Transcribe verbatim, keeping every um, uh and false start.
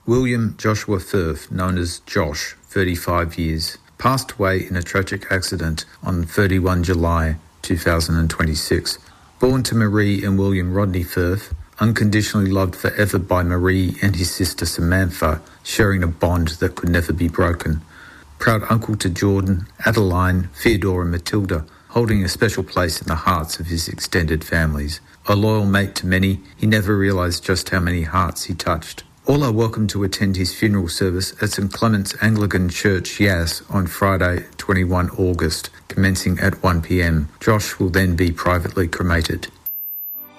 William Joshua Firth, known as Josh, thirty-five years, passed away in a tragic accident on thirty-first of July two thousand twenty-six. Born to Marie and William Rodney Firth, unconditionally loved forever by Marie and his sister Samantha, sharing a bond that could never be broken. Proud uncle to Jordan, Adeline, Theodore and Matilda, holding a special place in the hearts of his extended families. A loyal mate to many, he never realised just how many hearts he touched. All are welcome to attend his funeral service at St Clement's Anglican Church, Yass, on Friday, the twenty-first of August, commencing at one p m. Josh will then be privately cremated.